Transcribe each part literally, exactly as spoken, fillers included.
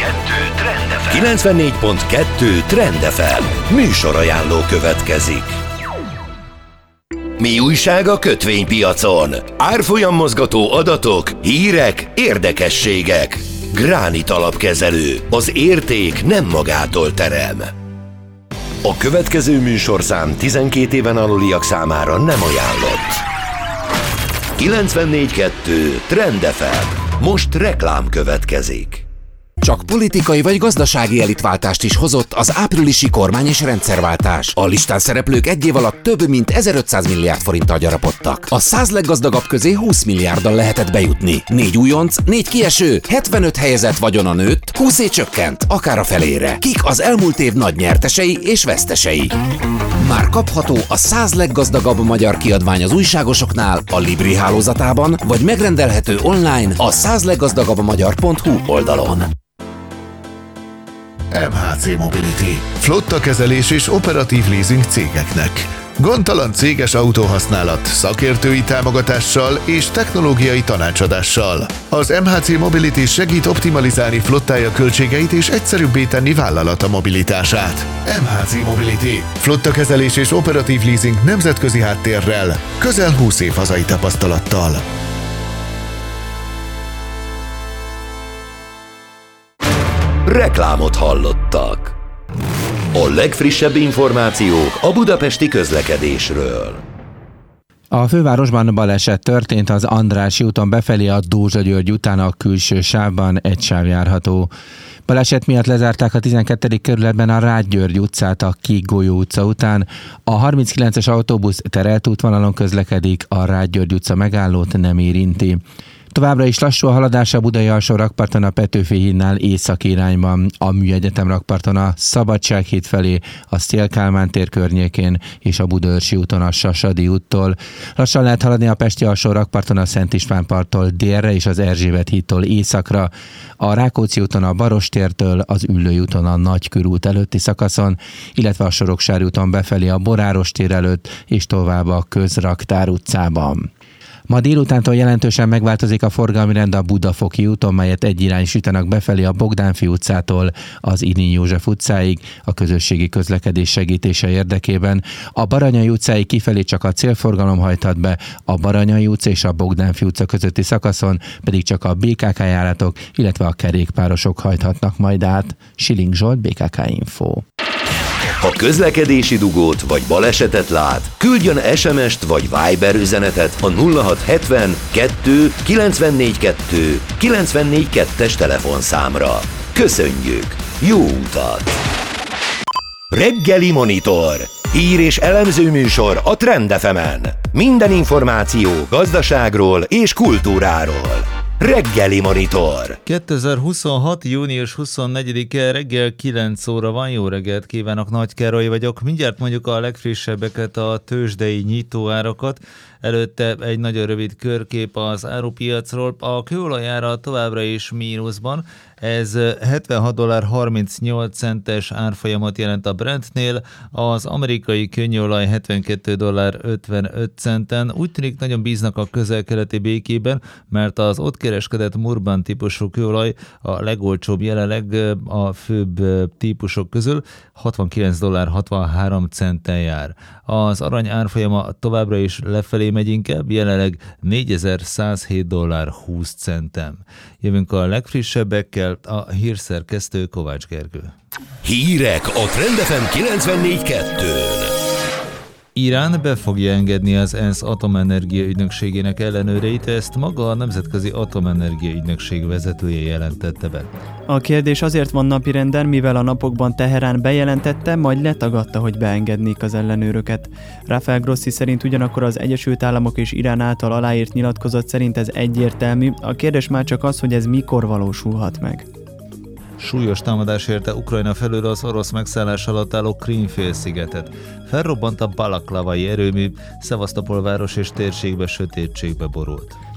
Trend ef em. kilencvennégy pont kettő Trend ef em. Műsorajánló következik. Mi újság a kötvénypiacon? Árfolyammozgató adatok, hírek, érdekességek. Gránit alapkezelő. Az érték nem magától terem. A következő műsorszám tizenkét éven aluliak számára nem ajánlott. kilencvennégy pont kettő Trend ef em. Most reklám következik. Csak politikai vagy gazdasági elitváltást is hozott az áprilisi kormány- és rendszerváltás. A listán szereplők egy év alatt több mint ezerötszáz milliárd forinttal gyarapodtak. A száz leggazdagabb közé húsz milliárddal lehetett bejutni. Négy újonc, négy kieső, hetvenöt helyezett vagyona nőtt, húszé csökkent, akár a felére. Kik az elmúlt év nagy nyertesei és vesztesei? Már kapható a száz leggazdagabb magyar kiadvány az újságosoknál, a Libri hálózatában, vagy megrendelhető online a száz leggazdagabb magyar pont hu oldalon. em há cé Mobility. Flottakezelés és operatív leasing cégeknek. Gondtalan céges autóhasználat, szakértői támogatással és technológiai tanácsadással. Az em há cé Mobility segít optimalizálni flottája költségeit és egyszerűbbé tenni vállalata mobilitását. em há cé Mobility. Flottakezelés és operatív leasing nemzetközi háttérrel, közel húsz év hazai tapasztalattal. Reklámot hallottak. A legfrissebb információk a budapesti közlekedésről. A fővárosban baleset történt az Andrássy úton befelé a Dózsa-György után a külső sávban egy sáv járható. Baleset miatt lezárták a tizenkettedik kerületben a Rád György utcát a Kék Golyó utca után. A harminckilences autóbusz terelt útvonalon közlekedik, a Rád György utca megállót nem érinti. Továbbra is lassú a haladás a Budai alsó rakparton a Petőfi hídnál északi irányban, a Műegyetem rakparton a Szabadsághíd felé, a Széll Kálmán tér környékén és a Budaörsi úton a Sasadi úttól. Lassan lehet haladni a Pesti alsó rakparton a Szent István parttól délre és az Erzsébet hídtól északra, a Rákóczi úton a Barostértől, az Üllői úton a Nagykörút előtti szakaszon, illetve a Soroksári úton befelé a Boráros tér előtt és tovább a Közraktár utcában. Ma délutántól jelentősen megváltozik a forgalmi rend a Budafoki úton, melyet egyiránysítanak befelé a Bogdánfi utcától az Irinyi József utcáig a közösségi közlekedés segítése érdekében. A Baranyai utcáig kifelé csak a célforgalom hajthat be, a Baranyai utca és a Bogdánfi utca közötti szakaszon pedig csak a bé ká ká járatok, illetve a kerékpárosok hajthatnak majd át. Siling Zsolt, bé ká ká Info. Ha közlekedési dugót vagy balesetet lát, küldjön es em est vagy Viber üzenetet a nulla hat hetven kettő kilencvennégy kettő kilencvennégy kettes telefonszámra. Köszönjük! Jó utat! Reggeli Monitor. Hír és elemző műsor a Trend ef emen. Minden információ gazdaságról és kultúráról. Reggeli Monitor. kétezer-huszonhat. június huszonnegyedike reggel kilenc óra van. Jó reggelt kívánok, Nagy Károly vagyok. Mindjárt mondjuk a legfrissebbeket, a tőzsdei nyitóárakat. Előtte egy nagyon rövid körkép az árupiacról. A kőolajára továbbra is mínuszban. Ez hetvenhat dollár harmincnyolc centes árfolyamot jelent a Brentnél, az amerikai könnyűolaj hetvenkettő dollár ötvenöt centen. Úgy tűnik, nagyon bíznak a közel-keleti békében, mert az ott kereskedett Murban típusú kőolaj a legolcsóbb jelenleg a főbb típusok közül, hatvankilenc dollár hatvanhárom centen jár. Az arany árfolyama továbbra is lefelé megy inkább, jelenleg négyezer-százhét dollár húsz centen. Jövünk a legfrissebbekkel, a hírszerkesztő Kovács Gergő. Hírek a Trend ef em kilencvennégy kettőn. Irán be fogja engedni az ENSZ atomenergia ügynökségének ellenőreit, ezt maga a Nemzetközi Atomenergia Ügynökség vezetője jelentette be. A kérdés azért van napirenden, mivel a napokban Teherán bejelentette, majd letagadta, hogy beengednék az ellenőröket. Rafael Grossi szerint ugyanakkor az Egyesült Államok és Irán által aláírt nyilatkozat szerint ez egyértelmű, a kérdés már csak az, hogy ez mikor valósulhat meg. Súlyos támadás érte Ukrajna felől az orosz megszállás alatt álló Krím-félszigetet. Felrobbant a balaklavai erőmű, Szevasztopol város és térségbe sötétségbe borult.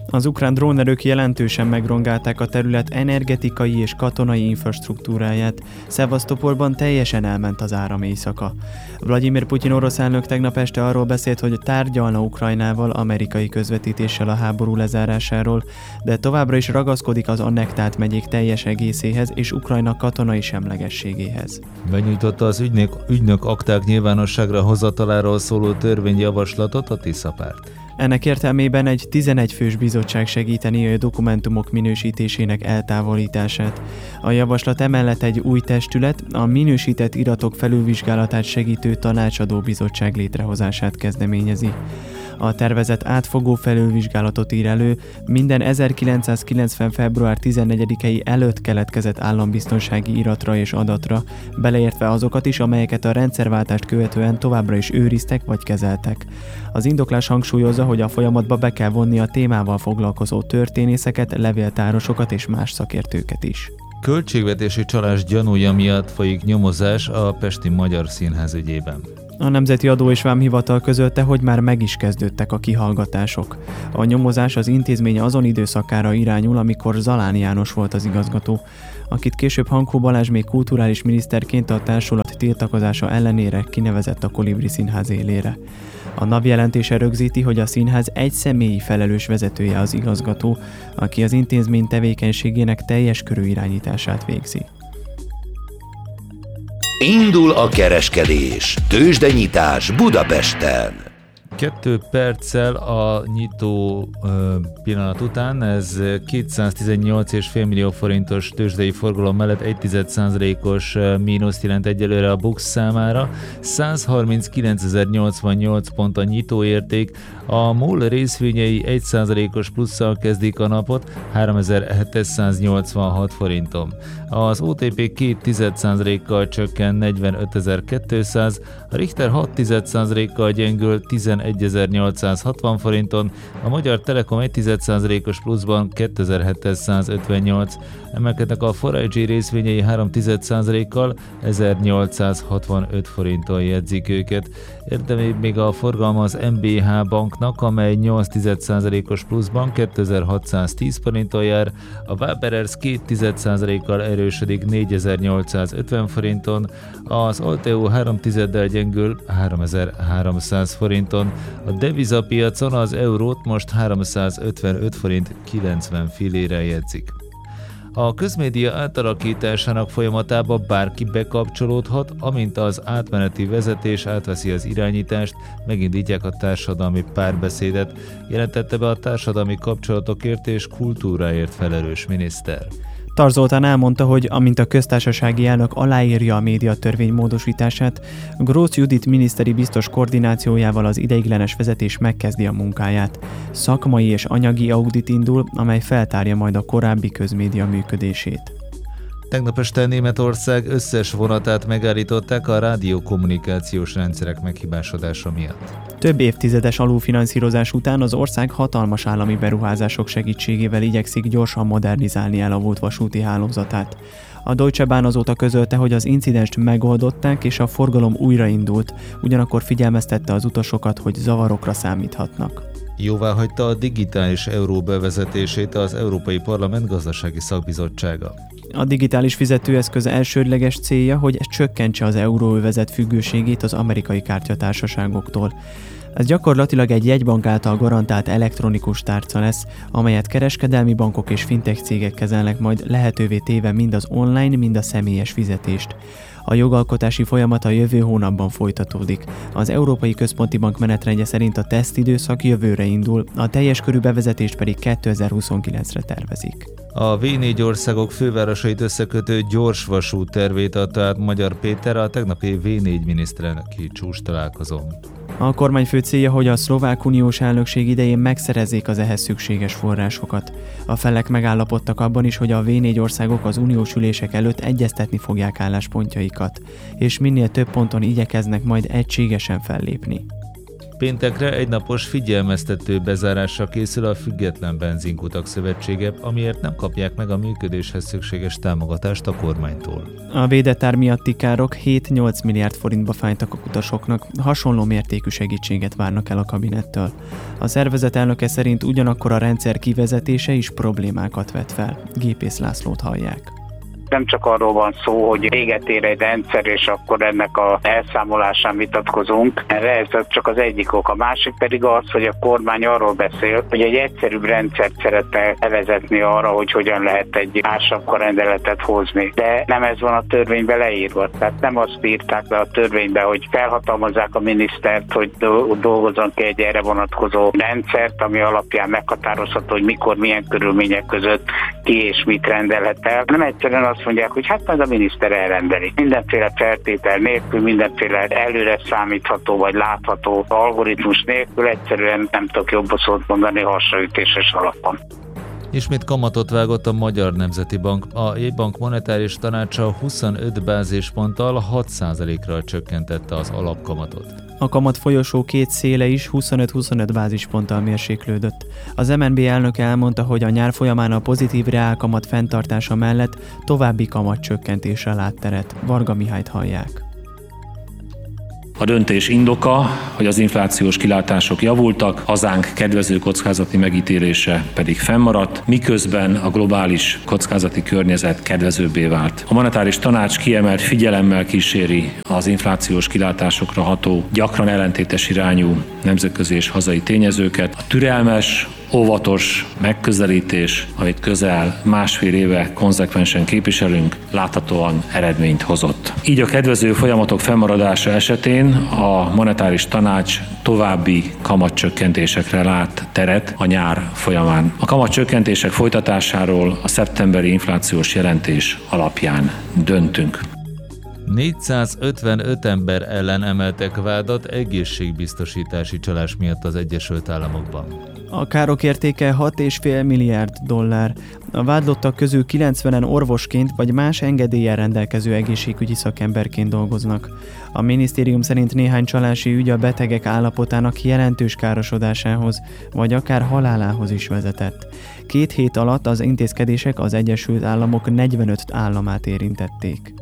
Az ukrán drónerők jelentősen megrongálták a terület energetikai és katonai infrastruktúráját. Szevasztopolban teljesen elment az áram éjszaka. Vladimir Putyin orosz elnök tegnap este arról beszélt, hogy tárgyalna Ukrajnával amerikai közvetítéssel a háború lezárásáról, de továbbra is ragaszkodik az annektált megyék teljes egészéhez és Ukrajna katonai semlegességéhez. Benyújtotta az ügynök, ügynök akták nyilvánosságra hozataláról szóló törvényjavaslatot a Tisza párt. Ennek értelmében egy tizenegy fős bizottság segíteni a dokumentumok minősítésének eltávolítását. A javaslat emellett egy új testület, a minősített iratok felülvizsgálatát segítő tanácsadó bizottság létrehozását kezdeményezi. A tervezet átfogó felülvizsgálatot ír elő minden ezerkilencszázkilencven. február tizennegyedikei előtt keletkezett állambiztonsági iratra és adatra, beleértve azokat is, amelyeket a rendszerváltást követően továbbra is őriztek vagy kezeltek. Az indoklás hangsúlyozza, hogy a folyamatba be kell vonni a témával foglalkozó történészeket, levéltárosokat és más szakértőket is. Költségvetési csalás gyanúja miatt folyik nyomozás a Pesti Magyar Színház ügyében. A Nemzeti Adó és Vámhivatal közölte, hogy már meg is kezdődtek a kihallgatások. A nyomozás az intézmény azon időszakára irányul, amikor Zalán János volt az igazgató, akit később Hankó Balázs még kulturális miniszterként a társulat tiltakozása ellenére kinevezett a Kolibri Színház élére. A NAV jelentése rögzíti, hogy a színház egy személyi felelős vezetője az igazgató, aki az intézmény tevékenységének teljes körű irányítását végzi. Indul a kereskedés. Tőzsdenyitás Budapesten. Kettő perccel a nyitó ö, pillanat után, ez kétszáztizennyolc egész öt millió forintos tőzsdei forgalom mellett egy tized százalékos mínuszt jelent egyelőre a Bux számára. százharminckilencezer-nyolcvannyolc pont a nyitóérték, a MOL részvényei egy százalékos plusszal kezdik a napot, háromezer-hétszáznyolcvanhat forinton. Az o té pé két tized százalékkal csökken negyvenötezer-kétszáz, a Richter hat tized százalékkal gyengül tizenegyezer-nyolcszázhatvan forinton, a Magyar Telekom egy tized százalékos pluszban kétezer-hétszázötvennyolc, emelkednek a four i gé részvényei három tized százalékkal ezernyolcszázhatvanöt forinton jegyzik őket. Érdemibb még a forgalma az em bé há banknak, amely nyolc tized százalékos pluszban kétezer-hatszáztíz forinton jár, a Waberers két tized százalékkal erősödik négyezer-nyolcszázötven forinton, az Alteo három tizeddel gyengül háromezer-háromszáz forinton, a devizapiacon az eurót most háromszázötvenöt forint kilencven fillére jegyzik. A közmédia átalakításának folyamatába bárki bekapcsolódhat, amint az átmeneti vezetés átveszi az irányítást, megindítják a társadalmi párbeszédet, jelentette be a társadalmi kapcsolatokért és kultúráért felelős miniszter. Tar Zoltán elmondta, hogy amint a köztársasági elnök aláírja a médiatörvény módosítását, Grósz Judit miniszteri biztos koordinációjával az ideiglenes vezetés megkezdi a munkáját. Szakmai és anyagi audit indul, amely feltárja majd a korábbi közmédia működését. Tegnap este Németország összes vonatát megállították a rádiókommunikációs rendszerek meghibásodása miatt. Több évtizedes alulfinanszírozás után az ország hatalmas állami beruházások segítségével igyekszik gyorsan modernizálni elavult vasúti hálózatát. A Deutsche Bahn azóta közölte, hogy az incidenst megoldották és a forgalom újraindult, ugyanakkor figyelmeztette az utasokat, hogy zavarokra számíthatnak. Jóváhagyta a digitális euró bevezetését az Európai Parlament gazdasági szakbizottsága. A digitális fizetőeszköz elsődleges célja, hogy csökkentse az euróövezet függőségét az amerikai kártyatársaságoktól. Ez gyakorlatilag egy jegybank által garantált elektronikus tárca lesz, amelyet kereskedelmi bankok és fintech cégek kezelnek majd, lehetővé téve mind az online, mind a személyes fizetést. A jogalkotási folyamat a jövő hónapban folytatódik. Az Európai Központi Bank menetrendje szerint a tesztidőszak jövőre indul, a teljes körű bevezetést pedig kétezer-huszonkilencre tervezik. A vé négy országok fővárosait összekötő gyorsvasút tervét adta át Magyar Péter a tegnapi vé négy miniszterelnöki csúcs találkozón. A kormányfő célja, hogy a szlovák uniós elnökség idején megszerezzék az ehhez szükséges forrásokat. A felek megállapodtak abban is, hogy a vé négy országok az uniós ülések előtt egyeztetni fogják álláspontjaikat, és minél több ponton igyekeznek majd egységesen fellépni. Péntekre egynapos figyelmeztető bezárásra készül a Független Benzinkutak Szövetsége, amiért nem kapják meg a működéshez szükséges támogatást a kormánytól. A védett ár miatti károk hét-nyolc milliárd forintba fájtak a kutasoknak, hasonló mértékű segítséget várnak el a kabinettől. A szervezet elnöke szerint ugyanakkor a rendszer kivezetése is problémákat vet fel. Gépész Lászlót hallják. Nem csak arról van szó, hogy véget ér egy rendszer, és akkor ennek a elszámolásán vitatkozunk. Erre ez csak az egyik ok. A másik pedig az, hogy a kormány arról beszél, hogy egy egyszerűbb rendszert szeretne bevezetni arra, hogy hogyan lehet egy ársapkarendeletet hozni. De nem ez van a törvénybe leírva. Tehát nem azt írták be a törvénybe, hogy felhatalmazzák a minisztert, hogy dolgozzon ki egy erre vonatkozó rendszert, ami alapján meghatározható, hogy mikor, milyen körülmények között ki és mit rendelhet el. Nem egyszerűen azt mondják, hogy hát majd a miniszter elrendeli. Mindenféle feltétel nélkül, mindenféle előre számítható vagy látható algoritmus nélkül, egyszerűen nem tudok jobb szót mondani, hasraütéses alapon. Ismét kamatot vágott a Magyar Nemzeti Bank. A jegybank monetáris tanácsa huszonöt bázisponttal hat százalékra csökkentette az alapkamatot. A kamat folyosó két széle is huszonöt-huszonöt bázisponttal mérséklődött. Az em en bé elnöke elmondta, hogy a nyár folyamán a pozitív reálkamat fenntartása mellett további kamatcsökkentésre lát teret. Varga Mihályt hallják. A döntés indoka, hogy az inflációs kilátások javultak, hazánk kedvező kockázati megítélése pedig fennmaradt, miközben a globális kockázati környezet kedvezőbbé vált. A monetáris tanács kiemelt figyelemmel kíséri az inflációs kilátásokra ható, gyakran ellentétes irányú nemzetközi és hazai tényezőket. A türelmes, óvatos megközelítés, amit közel másfél éve konzekvensen képviselünk, láthatóan eredményt hozott. Így a kedvező folyamatok fennmaradása esetén a monetáris tanács további kamatcsökkentésekre lát teret a nyár folyamán. A kamatcsökkentések folytatásáról a szeptemberi inflációs jelentés alapján döntünk. négyszázötvenöt ember ellen emeltek vádat egészségbiztosítási csalás miatt az Egyesült Államokban. A károk értéke hat egész öt milliárd dollár. A vádlottak közül kilencvenen orvosként vagy más engedéllyel rendelkező egészségügyi szakemberként dolgoznak. A minisztérium szerint néhány csalási ügy a betegek állapotának jelentős károsodásához, vagy akár halálához is vezetett. Két hét alatt az intézkedések az Egyesült Államok negyvenöt államát érintették.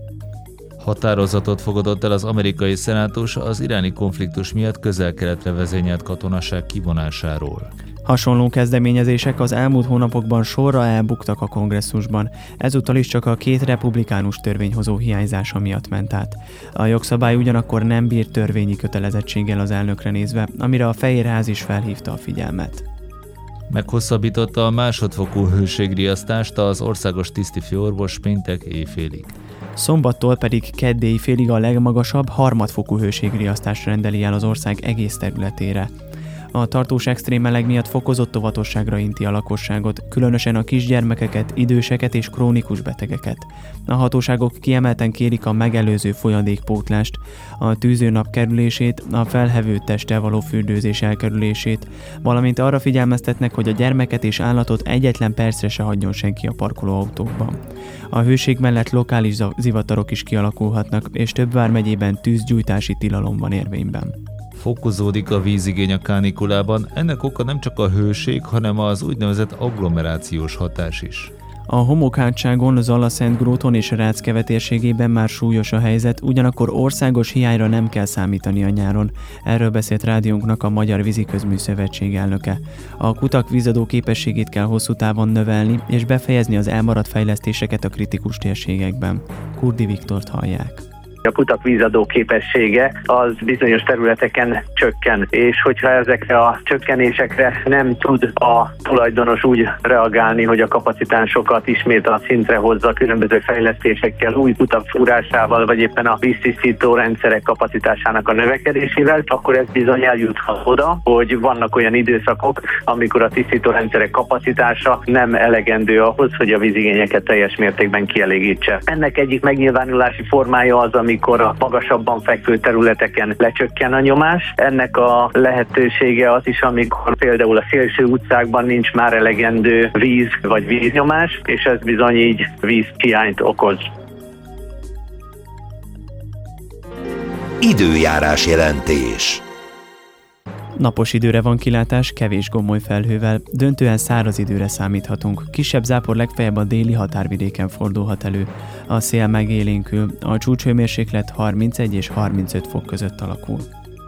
Határozatot fogadott el az amerikai szenátus az iráni konfliktus miatt közel-keletre vezényelt katonaság kivonásáról. Hasonló kezdeményezések az elmúlt hónapokban sorra elbuktak a kongresszusban, ezúttal is csak a két republikánus törvényhozó hiányzása miatt ment át. A jogszabály ugyanakkor nem bír törvényi kötelezettséggel az elnökre nézve, amire a Fehérház is felhívta a figyelmet. Meghosszabbította a másodfokú hőségriasztást az országos tisztifőorvos péntek éjfélig. Szombattól pedig kedd éjfélig a legmagasabb harmadfokú hőségriasztást rendeli el az ország egész területére. A tartós extrém meleg miatt fokozott óvatosságra inti a lakosságot, különösen a kisgyermekeket, időseket és krónikus betegeket. A hatóságok kiemelten kérik a megelőző folyadékpótlást, a tűzőnap kerülését, a felhevült testtel való fürdőzés elkerülését, valamint arra figyelmeztetnek, hogy a gyermeket és állatot egyetlen percre se hagyjon senki a parkolóautókban. A hőség mellett lokális zivatarok is kialakulhatnak, és több vármegyében tűzgyújtási tilalom van érvényben. Fokozódik a vízigény a kánikulában, ennek oka nem csak a hőség, hanem az úgynevezett agglomerációs hatás is. A homokhátságon, Zala-Szentgróton és Ráckeve térségében már súlyos a helyzet, ugyanakkor országos hiányra nem kell számítani a nyáron. Erről beszélt rádiónknak a Magyar Víziközmű-szövetség elnöke. A kutak vízadó képességét kell hosszú távon növelni, és befejezni az elmaradt fejlesztéseket a kritikus térségekben. Kurdi Viktort hallják. A kutak vízadó képessége az bizonyos területeken csökken, és hogyha ezekre a csökkenésekre nem tud a tulajdonos úgy reagálni, hogy a kapacitásokat ismét a szintre hozza különböző fejlesztésekkel, új kutak fúrásával, vagy éppen a víztisztító rendszerek kapacitásának a növekedésével, akkor ez bizony eljuthat oda, hogy vannak olyan időszakok, amikor a tisztító rendszerek kapacitása nem elegendő ahhoz, hogy a vízigényeket teljes mértékben kielégítse. Ennek egyik megnyilvánulási formája az, amikor a magasabban fekvő területeken lecsökken a nyomás. Ennek a lehetősége az is, amikor például a szélső utcákban nincs már elegendő víz vagy víznyomás, és ez bizony így vízhiányt okoz. Időjárás jelentés. Napos időre van kilátás, kevés gomoly felhővel, döntően száraz időre számíthatunk. Kisebb zápor legfeljebb a déli határvidéken fordulhat elő. A szél megélénkül, a csúcshőmérséklet harmincegy és harmincöt fok között alakul.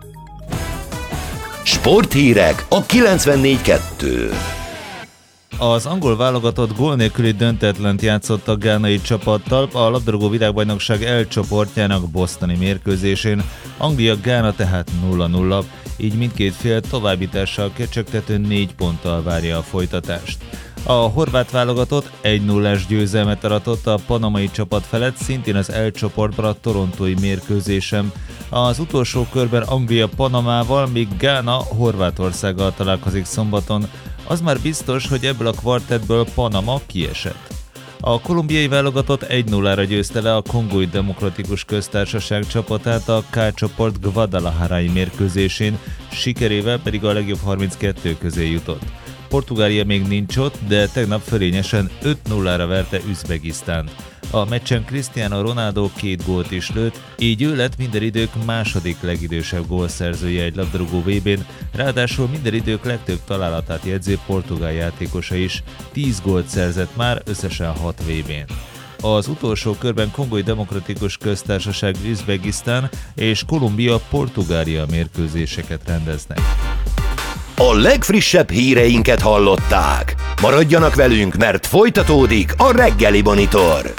Sporthírek a kilencvennégy kettő. Az angol válogatott gól nélküli döntetlent játszott a gánai csapattal a labdarúgó világbajnokság E csoportjának bostoni mérkőzésén. Anglia-Gána tehát nulla nulla, így mindkét fél továbbítással kecsegtető négy ponttal várja a folytatást. A horvát válogatott egy nullás győzelmet aratott a panamai csapat felett, szintén az E csoportban a torontói mérkőzésen. Az utolsó körben Anglia Panamával, míg Gána Horvátországgal találkozik szombaton. Az már biztos, hogy ebből a kvartettből Panama kiesett. A kolumbiai válogatott egy nullára győzte le a Kongói Demokratikus Köztársaság csapatát a K csoport Guadalajarai mérkőzésén, sikerével pedig a legjobb harminckettő közé jutott. Portugália még nincs ott, de tegnap fölényesen öt nullára verte Üzbegisztánt. A meccsen Cristiano Ronaldo két gólt is lőtt, így ő lett minden idők második legidősebb gólszerzője egy labdarúgó vé bén, ráadásul minden idők legtöbb találatát jegyző portugál játékosa is, tíz gólt szerzett már összesen hat vé bén. Az utolsó körben Kongói Demokratikus Köztársaság Üzbegisztán és Kolumbia Portugália mérkőzéseket rendeznek. A legfrissebb híreinket hallották. Maradjanak velünk, mert folytatódik a reggeli monitor.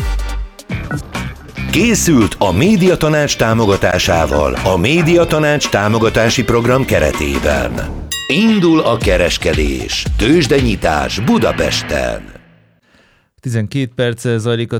Készült a Médiatanács támogatásával a Médiatanács támogatási program keretében. Indul a kereskedés. Tőzsdenyitás Budapesten. tizenkét perccel zajlik a